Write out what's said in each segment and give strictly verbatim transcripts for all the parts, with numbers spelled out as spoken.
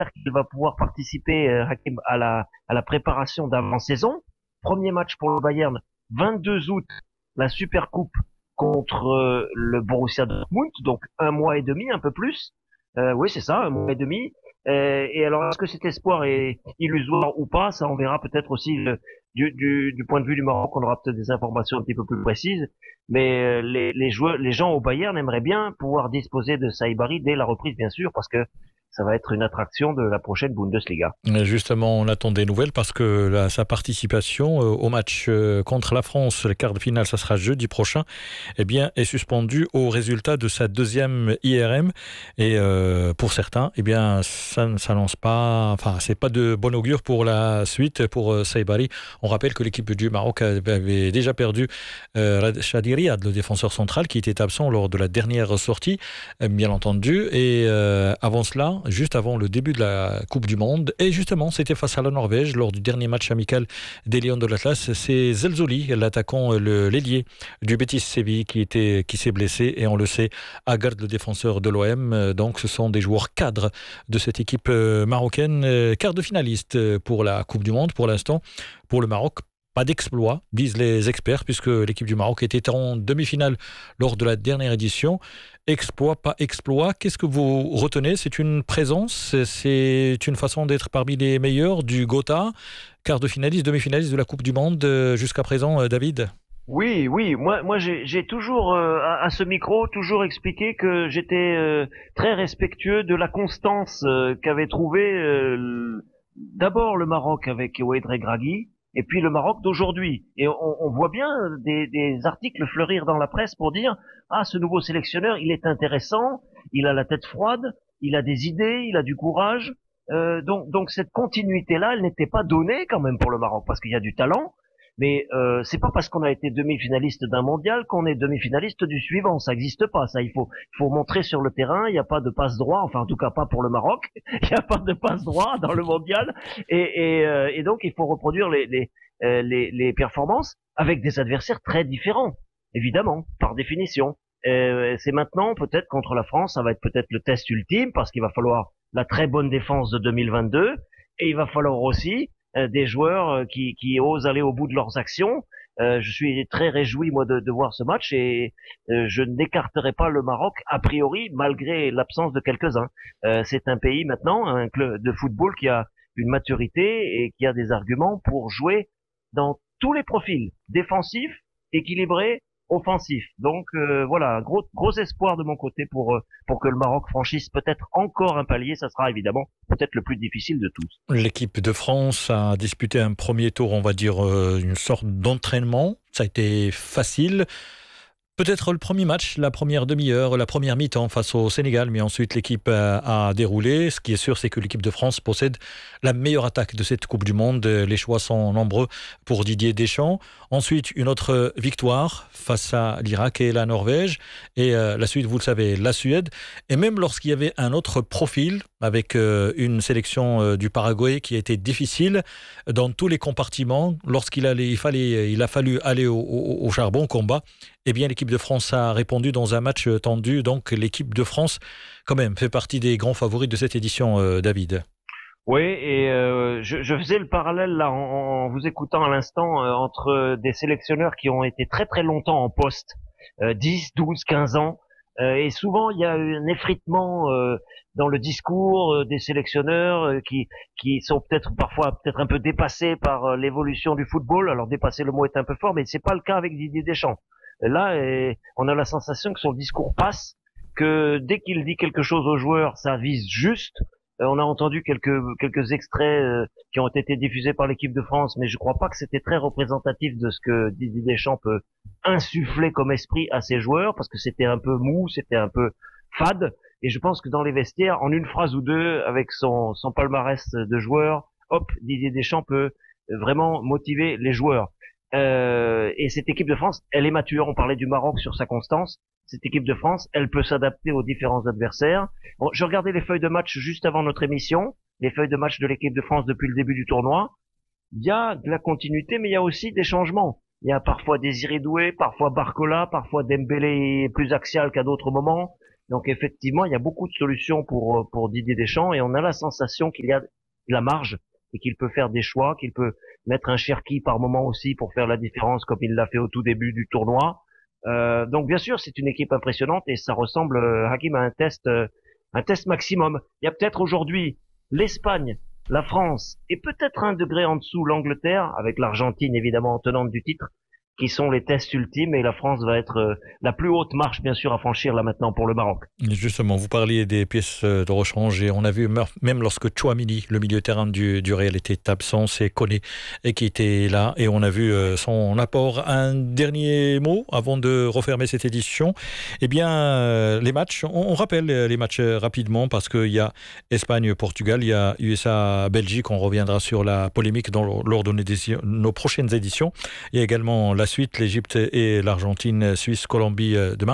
qu'il va pouvoir participer euh, Hakim, à la à la préparation d'avant-saison. Premier match pour le Bayern, vingt-deux août, la Supercoupe contre euh, le Borussia Dortmund, donc un mois et demi, un peu plus. Euh, oui, c'est ça, un mois et demi. Euh, et alors, est-ce que cet espoir est illusoire ou pas? Ça, on verra peut-être aussi le, du, du, du point de vue du Maroc, on aura peut-être des informations un petit peu plus précises. Mais euh, les, les joueurs, les gens au Bayern aimeraient bien pouvoir disposer de Saibari dès la reprise, bien sûr, parce que ça va être une attraction de la prochaine Bundesliga. Justement, on attend des nouvelles parce que la, sa participation euh, au match euh, contre la France, le quart de finale, ça sera jeudi prochain, eh bien, est suspendue au résultat de sa deuxième I R M. Et euh, pour certains, eh bien, ça ne s'annonce pas, enfin, c'est pas de bon augure pour la suite pour euh, Saibari. On rappelle que l'équipe du Maroc avait déjà perdu euh, Chadi Riyad, le défenseur central, qui était absent lors de la dernière sortie, euh, bien entendu. Et euh, avant cela, juste avant le début de la Coupe du Monde. Et justement, c'était face à la Norvège lors du dernier match amical des Lions de l'Atlas. C'est Zelzouli, l'attaquant, le l'ailier du Betis Séville, qui était, qui s'est blessé. Et on le sait, Aguerd, le défenseur de l'O M. Donc, ce sont des joueurs cadres de cette équipe marocaine, quart de finaliste pour la Coupe du Monde pour l'instant. Pour le Maroc, pas d'exploit, disent les experts, puisque l'équipe du Maroc était en demi-finale lors de la dernière édition. Exploit, pas exploit, qu'est-ce que vous retenez? C'est une présence, c'est une façon d'être parmi les meilleurs du Gotha, quart de finaliste, demi-finaliste de la Coupe du Monde jusqu'à présent, David? Oui, oui, moi, moi, j'ai, j'ai toujours euh, à, à ce micro toujours expliqué que j'étais euh, très respectueux de la constance euh, qu'avait trouvé euh, d'abord le Maroc avec Oued Regragui, et puis le Maroc d'aujourd'hui. Et on, on voit bien des, des articles fleurir dans la presse pour dire ah, ce nouveau sélectionneur, il est intéressant, il a la tête froide, il a des idées, il a du courage. Euh, donc, donc cette continuité-là, elle n'était pas donnée quand même pour le Maroc parce qu'il y a du talent. Mais euh, c'est pas parce qu'on a été demi-finaliste d'un mondial qu'on est demi-finaliste du suivant. Ça n'existe pas. Ça, il faut, il faut montrer sur le terrain. Il n'y a pas de passe droit. Enfin, en tout cas, pas pour le Maroc. Il n'y a pas de passe droit dans le mondial. Et, et, euh, et donc, il faut reproduire les, les, euh, les, les performances avec des adversaires très différents, évidemment, par définition. Euh, c'est maintenant peut-être contre la France. Ça va être peut-être le test ultime parce qu'il va falloir la très bonne défense de deux mille vingt-deux et il va falloir aussi Euh, des joueurs euh, qui, qui osent aller au bout de leurs actions. Euh, je suis très réjoui moi de, de voir ce match et euh, je n'écarterai pas le Maroc a priori malgré l'absence de quelques-uns. Euh, c'est un pays maintenant, un club de football qui a une maturité et qui a des arguments pour jouer dans tous les profils, défensifs, équilibrés, offensifs. Donc euh, voilà, gros gros espoir de mon côté pour euh, pour que le Maroc franchisse peut-être encore un palier. Ça sera évidemment peut-être le plus difficile de tous. L'équipe de France a disputé un premier tour, on va dire euh, une sorte d'entraînement. Ça a été facile. Peut-être le premier match, la première demi-heure, la première mi-temps face au Sénégal, mais ensuite l'équipe a, a déroulé. Ce qui est sûr, c'est que l'équipe de France possède la meilleure attaque de cette Coupe du Monde. Les choix sont nombreux pour Didier Deschamps. Ensuite, une autre victoire face à l'Irak et la Norvège. Et euh, la suite, vous le savez, la Suède. Et même lorsqu'il y avait un autre profil, avec euh, une sélection euh, du Paraguay qui a été difficile dans tous les compartiments, lorsqu'il allait, il, fallait, il a fallu aller au, au, au charbon, au combat, eh bien l'équipe de France a répondu dans un match tendu. Donc l'équipe de France, quand même, fait partie des grands favoris de cette édition, euh, David. Oui, et euh, je, je faisais le parallèle là en, en vous écoutant à l'instant euh, entre des sélectionneurs qui ont été très très longtemps en poste, euh, dix, douze, quinze ans, euh, et souvent il y a un effritement euh, dans le discours euh, des sélectionneurs euh, qui qui sont peut-être parfois peut-être un peu dépassés par euh, l'évolution du football. Alors dépasser le mot est un peu fort, mais c'est pas le cas avec Didier Deschamps. Là, et on a la sensation que son discours passe, que dès qu'il dit quelque chose aux joueurs, ça vise juste. Euh, on a entendu quelques quelques extraits euh, qui ont été diffusés par l'équipe de France, mais je crois pas que c'était très représentatif de ce que Didier Deschamps peut insuffler comme esprit à ses joueurs, parce que c'était un peu mou, c'était un peu fade. Et je pense que dans les vestiaires, en une phrase ou deux, avec son son palmarès de joueurs, hop, Didier Deschamps peut vraiment motiver les joueurs. Euh, et cette équipe de France, elle est mature. On parlait du Maroc sur sa constance. Cette équipe de France, elle peut s'adapter aux différents adversaires. Bon, je regardais les feuilles de match juste avant notre émission, les feuilles de match de l'équipe de France depuis le début du tournoi. Il y a de la continuité, mais il y a aussi des changements. Il y a parfois Désiré Doué, parfois Barcola, parfois Dembélé plus axial qu'à d'autres moments. Donc effectivement, il y a beaucoup de solutions pour pour Didier Deschamps et on a la sensation qu'il y a de la marge et qu'il peut faire des choix, qu'il peut mettre un Cherki par moment aussi pour faire la différence comme il l'a fait au tout début du tournoi. Euh, donc bien sûr, c'est une équipe impressionnante et ça ressemble, euh, Hakim, à un test, euh, un test maximum. Il y a peut-être aujourd'hui l'Espagne, la France et peut-être un degré en dessous l'Angleterre, avec l'Argentine évidemment tenante du titre, qui sont les tests ultimes et la France va être euh, la plus haute marche bien sûr à franchir là maintenant pour le Maroc. Justement, vous parliez des pièces de rechange et on a vu même lorsque Tchouaméni, le milieu terrain du, du Real, était absent, c'est Koné qui était là et on a vu son apport. Un dernier mot avant de refermer cette édition. Eh bien, les matchs, on rappelle les matchs rapidement parce qu'il y a Espagne-Portugal, il y a U S A-Belgique, on reviendra sur la polémique dans, lors de nos, nos prochaines éditions. Il y a également la suite, l'Égypte et l'Argentine, Suisse-Colombie demain.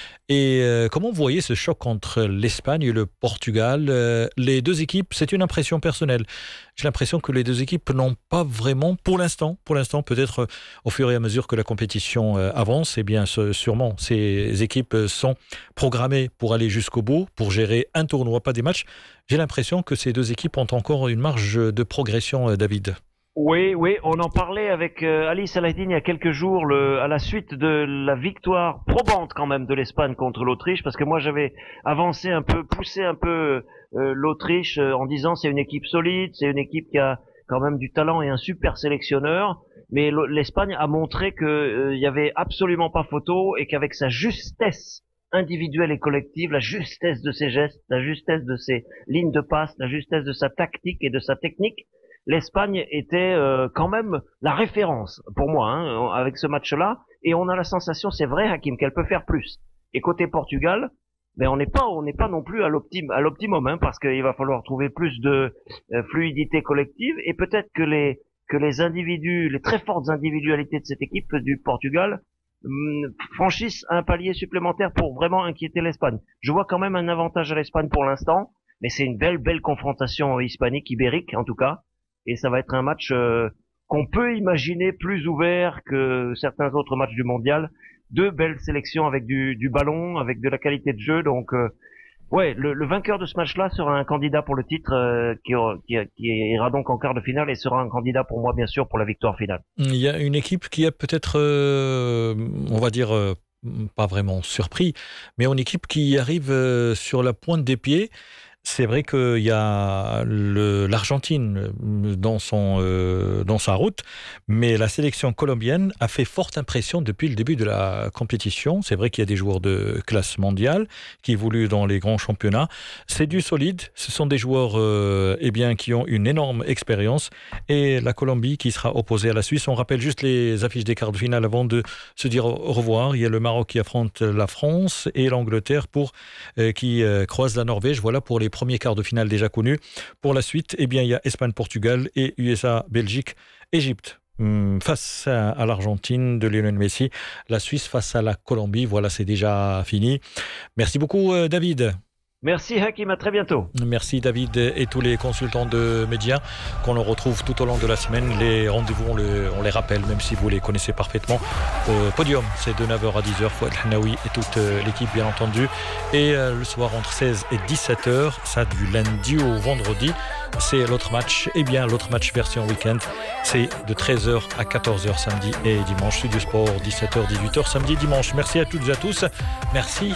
Et euh, comment vous voyez ce choc entre l'Espagne et le Portugal? euh, Les deux équipes, c'est une impression personnelle. J'ai l'impression que les deux équipes n'ont pas vraiment, pour l'instant, pour l'instant, peut-être euh, au fur et à mesure que la compétition euh, avance, eh bien ce, sûrement, ces équipes sont programmées pour aller jusqu'au bout, pour gérer un tournoi, pas des matchs. J'ai l'impression que ces deux équipes ont encore une marge de progression, euh, David. Oui, oui, on en parlait avec euh, Ali Salahidine il y a quelques jours, le, à la suite de la victoire probante quand même de l'Espagne contre l'Autriche, parce que moi j'avais avancé un peu, poussé un peu euh, l'Autriche euh, en disant c'est une équipe solide, c'est une équipe qui a quand même du talent et un super sélectionneur, mais l'Espagne a montré que euh, il y avait absolument pas photo et qu'avec sa justesse individuelle et collective, la justesse de ses gestes, la justesse de ses lignes de passe, la justesse de sa tactique et de sa technique, l'Espagne était euh, quand même la référence pour moi hein, avec ce match-là. Et on a la sensation, c'est vrai, Hakim, qu'elle peut faire plus. Et côté Portugal, mais on n'est pas, on n'est pas non plus à l'optimum, à l'optimum, hein, parce qu'il va falloir trouver plus de euh, fluidité collective. Et peut-être que les que les individus, les très fortes individualités de cette équipe du Portugal hum, franchissent un palier supplémentaire pour vraiment inquiéter l'Espagne. Je vois quand même un avantage à l'Espagne pour l'instant, mais c'est une belle, belle confrontation hispanique, ibérique en tout cas. Et ça va être un match euh, qu'on peut imaginer plus ouvert que certains autres matchs du mondial. Deux belles sélections avec du, du ballon, avec de la qualité de jeu. Donc, euh, ouais, le, le vainqueur de ce match-là sera un candidat pour le titre euh, qui, qui, qui ira donc en quart de finale et sera un candidat pour moi, bien sûr, pour la victoire finale. Il y a une équipe qui a peut-être, euh, on va dire, euh, pas vraiment surpris, mais une équipe qui arrive euh, sur la pointe des pieds. C'est vrai qu'il y a le, l'Argentine dans, son, euh, dans sa route, mais la sélection colombienne a fait forte impression depuis le début de la compétition. C'est vrai qu'il y a des joueurs de classe mondiale qui évoluent dans les grands championnats. C'est du solide, ce sont des joueurs euh, eh bien, qui ont une énorme expérience. Et la Colombie qui sera opposée à la Suisse. On rappelle juste les affiches des quarts de finale avant de se dire au revoir. Il y a le Maroc qui affronte la France et l'Angleterre pour, euh, qui euh, croise la Norvège. Voilà pour les premier quart de finale déjà connu. Pour la suite, eh bien, il y a Espagne-Portugal et U S A-Belgique, Égypte face à, à l'Argentine de Lionel Messi, la Suisse face à la Colombie. Voilà, c'est déjà fini. Merci beaucoup, David. Merci Hakim, à très bientôt. Merci David et tous les consultants de médias qu'on retrouve tout au long de la semaine. Les rendez-vous, on, le, on les rappelle, même si vous les connaissez parfaitement. Au podium, c'est de neuf heures à dix heures. Fouad Hnaoui et toute l'équipe, bien entendu. Et le soir, entre seize et dix-sept heures, ça du lundi au vendredi, c'est l'autre match. Et bien, l'autre match version week-end, c'est de treize heures à quatorze heures samedi et dimanche. Sud du Sport, dix-sept heures, dix-huit heures samedi et dimanche. Merci à toutes et à tous. Merci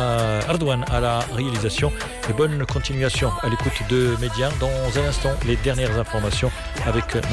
à Ardouane à la réalisation. Et bonne continuation à l'écoute de Média. Dans un instant, les dernières informations avec